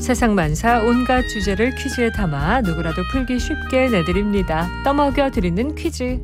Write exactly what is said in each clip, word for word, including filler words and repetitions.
세상 만사 온갖 주제를 퀴즈에 담아 누구라도 풀기 쉽게 내드립니다. 떠먹여 드리는 퀴즈.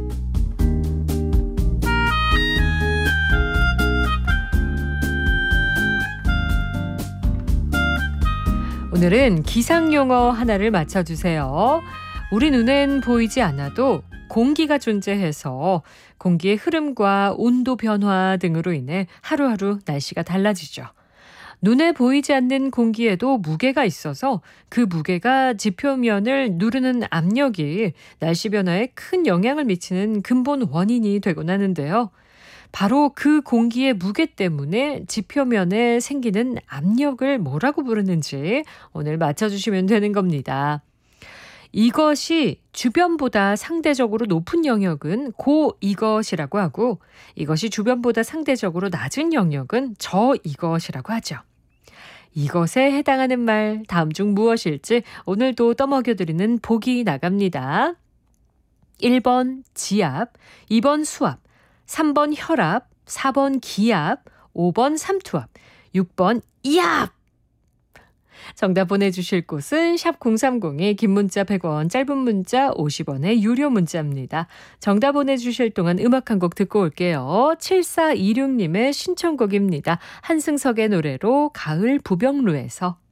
오늘은 기상용어 하나를 맞춰주세요. 우리 눈엔 보이지 않아도 공기가 존재해서 공기의 흐름과 온도 변화 등으로 인해 하루하루 날씨가 달라지죠. 눈에 보이지 않는 공기에도 무게가 있어서 그 무게가 지표면을 누르는 압력이 날씨 변화에 큰 영향을 미치는 근본 원인이 되곤 하는데요. 바로 그 공기의 무게 때문에 지표면에 생기는 압력을 뭐라고 부르는지 오늘 맞춰주시면 되는 겁니다. 이것이 주변보다 상대적으로 높은 영역은 고 이것이라고 하고, 이것이 주변보다 상대적으로 낮은 영역은 저 이것이라고 하죠. 이것에 해당하는 말 다음 중 무엇일지 오늘도 떠먹여드리는 보기 나갑니다. 일 번 지압, 이 번 수압, 삼 번 혈압, 사 번 기압, 오 번 삼투압, 육 번 이압. 정답 보내주실 곳은 샵 공삼공에 긴 문자 백 원, 짧은 문자 오십 원의 유료 문자입니다. 정답 보내주실 동안 음악 한 곡 듣고 올게요. 칠사이육님의 신청곡입니다. 한승석의 노래로 가을 부병루에서.